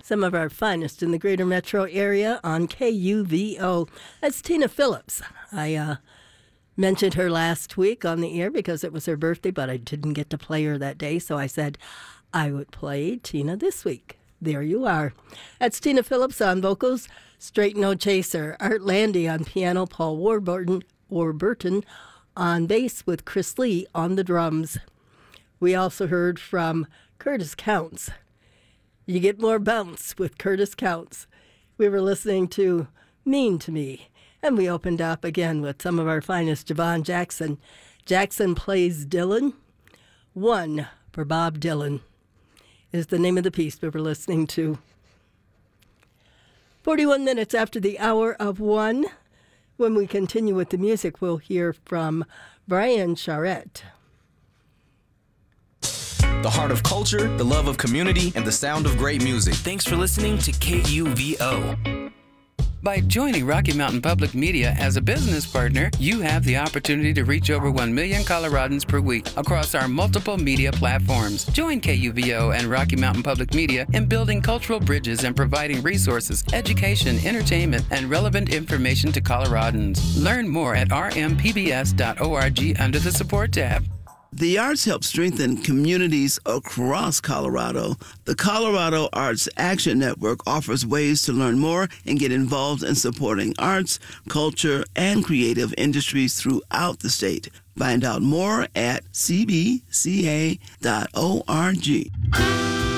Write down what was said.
some of our finest in the greater metro area on KUVO. That's Tina Phillips. I mentioned her last week on the air because it was her birthday, but I didn't get to play her that day, so I said I would play Tina this week. There you are. That's Tina Phillips on vocals, Straight No Chaser, Art Landy on piano, Paul Warburton on bass with Chris Lee on the drums. We also heard from Curtis Counts. You get more bounce with Curtis Counts. We were listening to Mean to Me, and we opened up again with some of our finest. Javon Jackson. Jackson Plays Dylan. One for Bob Dylan is the name of the piece we were listening to. 41 minutes after the hour of 1. When we continue with the music, we'll hear from Brian Charette. The heart of culture, the love of community, and the sound of great music. Thanks for listening to KUVO. By joining Rocky Mountain Public Media as a business partner, you have the opportunity to reach over 1 million Coloradans per week across our multiple media platforms. Join KUVO and Rocky Mountain Public Media in building cultural bridges and providing resources, education, entertainment, and relevant information to Coloradans. Learn more at rmpbs.org under the Support tab. The arts help strengthen communities across Colorado. The Colorado Arts Action Network offers ways to learn more and get involved in supporting arts, culture, and creative industries throughout the state. Find out more at cbca.org.